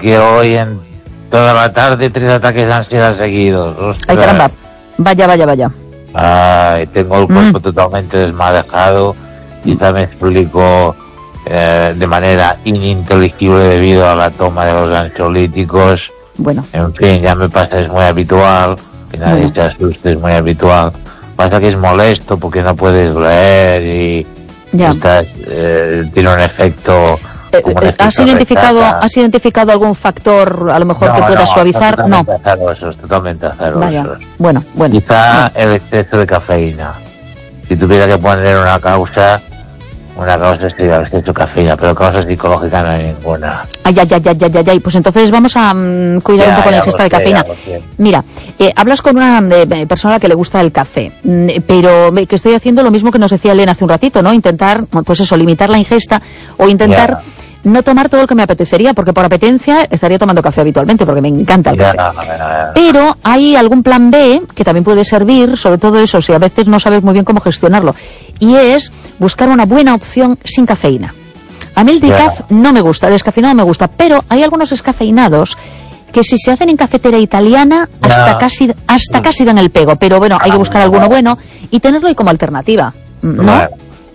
porque hoy en toda la tarde 3 ataques de ansiedad seguidos. ¡Ostras! Ay, caramba. Vaya. Ay, tengo el cuerpo totalmente desmadejado. Quizá me explico de manera ininteligible debido a la toma de los ansiolíticos. Bueno. En fin, ya me pasa, es muy habitual. Que nadie se asuste, es muy habitual. Pasa que es molesto porque no puedes leer y estás, tiene un efecto... ¿Has identificado algún factor a lo mejor que pueda suavizar? No. Totalmente azarosos. Vaya. Bueno. Quizá el exceso de cafeína. Si tuviera que poner una causa sería el exceso de cafeína, pero causa psicológica no hay ninguna. Ay. Pues entonces vamos a cuidar un poco la ingesta de cafeína. Mira, hablas con una persona que le gusta el café, pero que estoy haciendo lo mismo que nos decía Elena hace un ratito, ¿no? Intentar, pues eso, limitar la ingesta o intentar no tomar todo lo que me apetecería, porque por apetencia estaría tomando café habitualmente, porque me encanta el café. Pero hay algún plan B que también puede servir, sobre todo eso, si a veces no sabes muy bien cómo gestionarlo, y es buscar una buena opción sin cafeína. A mí el decaf no me gusta, el descafeinado me gusta, pero hay algunos descafeinados que si se hacen en cafetera italiana hasta casi dan el pego, pero bueno, hay que buscar alguno bueno y tenerlo ahí como alternativa, ¿no?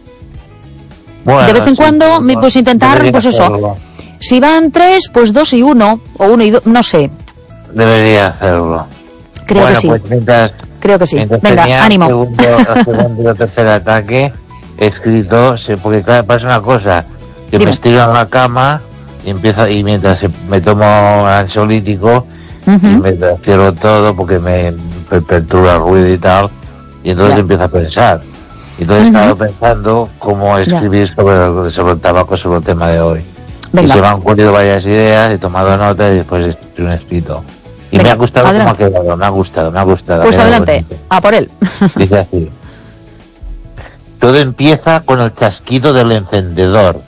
Bueno, de vez en cuando, pues intentar, pues eso. Hacerlo. Si van 3, pues 2 y 1, o 1 y 2, no sé. Debería hacerlo. Creo que sí. Pues creo que sí. Venga, ánimo. El segundo y el tercer ataque, he escrito, porque pasa una cosa, que me estiro en la cama y mientras me tomo ansiolítico, y me cierro todo porque me perturba el ruido y tal, y entonces empiezo a pensar. Entonces estaba pensando cómo escribir sobre el tabaco, sobre el tema de hoy. Venga. Y se me han ocurrido varias ideas, he tomado nota y después he escrito un escrito. Y me ha gustado cómo ha quedado, me ha gustado. Pues adelante, a por él. Dice así: todo empieza con el chasquido del encendedor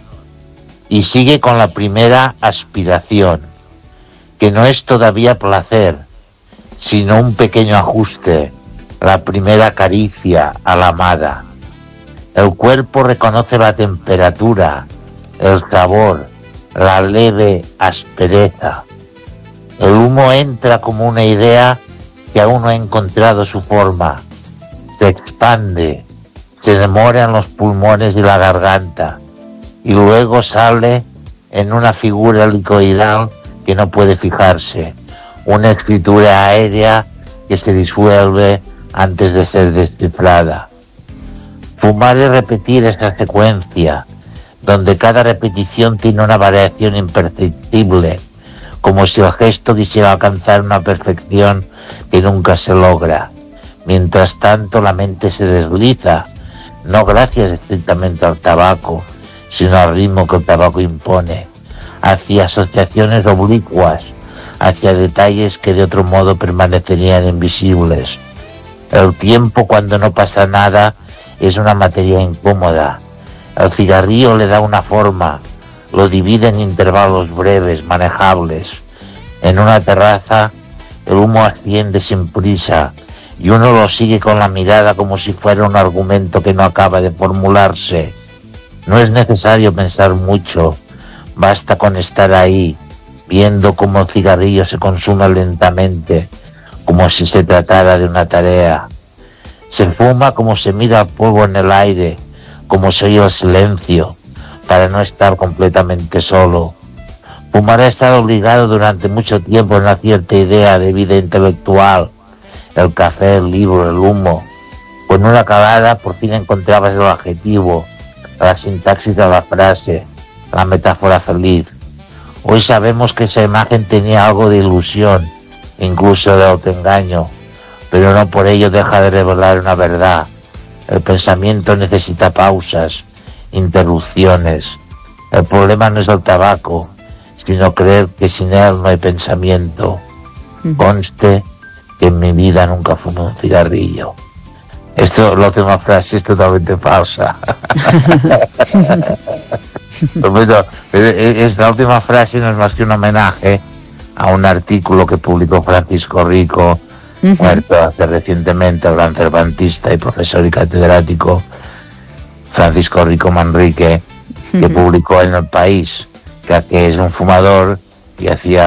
y sigue con la primera aspiración, que no es todavía placer, sino un pequeño ajuste, la primera caricia a la amada. El cuerpo reconoce la temperatura, el sabor, la leve aspereza. El humo entra como una idea que aún no ha encontrado su forma. Se expande, se demora en los pulmones y la garganta, y luego sale en una figura helicoidal que no puede fijarse, una escritura aérea que se disuelve antes de ser descifrada. Fumar es repetir esa secuencia, donde cada repetición tiene una variación imperceptible, como si el gesto quisiera alcanzar una perfección que nunca se logra. Mientras tanto, la mente se desliza, no gracias estrictamente al tabaco, sino al ritmo que el tabaco impone, hacia asociaciones oblicuas, hacia detalles que de otro modo permanecerían invisibles. El tiempo, cuando no pasa nada, es una materia incómoda. El cigarrillo le da una forma, lo divide en intervalos breves, manejables. En una terraza, el humo asciende sin prisa, y uno lo sigue con la mirada como si fuera un argumento que no acaba de formularse. No es necesario pensar mucho, basta con estar ahí, viendo cómo el cigarrillo se consume lentamente, como si se tratara de una tarea. Se fuma como se mira el polvo en el aire, como se oye el silencio, para no estar completamente solo. Fumar ha estado obligado durante mucho tiempo en una cierta idea de vida intelectual, el café, el libro, el humo. Con una acabada por fin encontrabas el adjetivo, la sintaxis de la frase, la metáfora feliz. Hoy sabemos que esa imagen tenía algo de ilusión, incluso de autoengaño, pero no por ello deja de revelar una verdad. El pensamiento necesita pausas, interrupciones. El problema no es el tabaco, sino creer que sin él no hay pensamiento. Conste que en mi vida nunca fumé un cigarrillo. Esto, la última frase es totalmente falsa. Bueno, esta última frase no es más que un homenaje a un artículo que publicó Francisco Rico, muerto hace recientemente, el gran cervantista y profesor y catedrático Francisco Rico Manrique, que publicó en El País, que es un fumador y hacía